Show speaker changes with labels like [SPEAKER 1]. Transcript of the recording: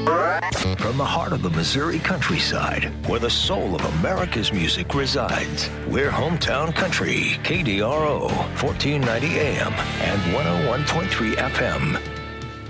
[SPEAKER 1] From the heart of the Missouri countryside, where the soul of America's music resides, we're Hometown Country, KDRO, 1490 AM and 101.3 FM.